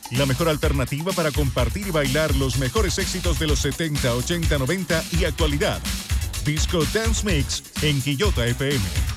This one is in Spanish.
la mejor alternativa para compartir y bailar los mejores éxitos de los 70, 80, 90 y actualidad. Disco Dance Mix en Quillota FM.